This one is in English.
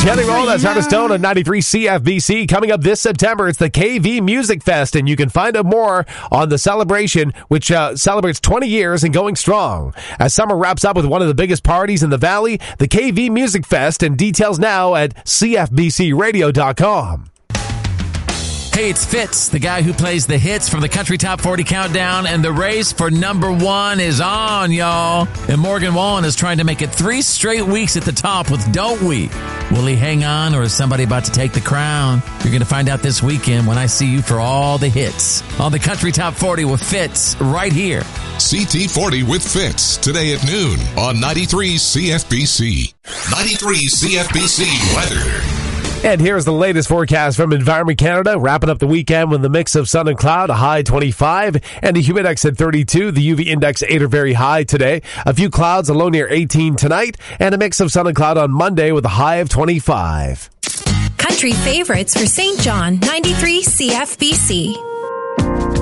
Jelly Roll, that's Harvest Stone on 93 CFBC. Coming up this September, it's the KV Music Fest, and you can find out more on the celebration, which celebrates 20 years and going strong. As summer wraps up with one of the biggest parties in the Valley, the KV Music Fest, and details now at cfbcradio.com. Hey, it's Fitz, the guy who plays the hits from the Country Top 40 Countdown, and the race for number one is on, y'all. And Morgan Wallen is trying to make it 3 straight weeks at the top with Don't We? Will he hang on, or is somebody about to take the crown? You're going to find out this weekend when I see you for all the hits on the Country Top 40 with Fitz right here. CT40 with Fitz, today at noon on 93 CFBC. 93 CFBC weather. And here's the latest forecast from Environment Canada, wrapping up the weekend with a mix of sun and cloud, a high 25, and the humidex at 32. The UV index 8 are very high today. A few clouds, a low near 18 tonight, and a mix of sun and cloud on Monday with a high of 25. Country favorites for St. John, 93 CFBC.